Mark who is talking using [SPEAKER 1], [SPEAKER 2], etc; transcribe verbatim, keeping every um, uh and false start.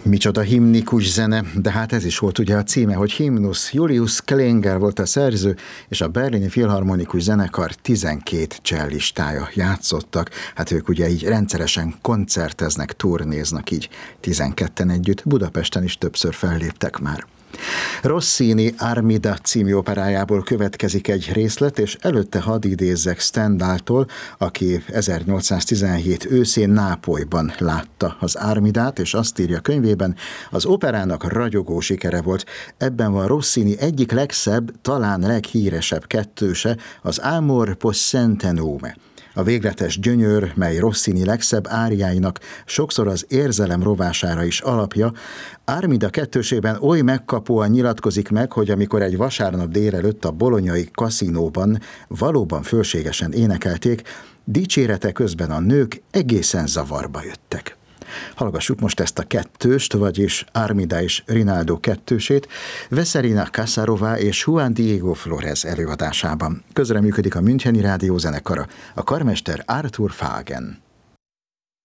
[SPEAKER 1] Micsoda himnikus zene, de hát ez is volt ugye a címe, hogy Himnusz. Julius Klinger volt a szerző, és a Berlini Filharmonikus Zenekar tizenkét cellistája játszottak. Hát ők ugye így rendszeresen koncerteznek, turnéznak így tizenketten együtt. Budapesten is többször felléptek már. Rossini Armida című operájából következik egy részlet, és előtte hadd idézzek Stendhaltól, aki ezernyolcszáztizenhét őszén Nápolyban látta az Armidát, és azt írja könyvében, az operának ragyogó sikere volt. Ebben van Rossini egyik legszebb, talán leghíresebb kettőse, az Amor possente nome. A végletes gyönyör, mely Rossini legszebb áriáinak sokszor az érzelem rovására is alapja, Armida kettősében oly megkapóan nyilatkozik meg, hogy amikor egy vasárnap délelőtt a bolonyai kaszinóban valóban fölségesen énekelték, dicsérete közben a nők egészen zavarba jöttek. Hallgassuk most ezt a kettőst, vagyis Armida és Rinaldo kettősét, Veselina Kasarová és Juan Diego Flores előadásában. Közreműködik a Müncheni Rádiózenekara, a karmester Arthur Fagen.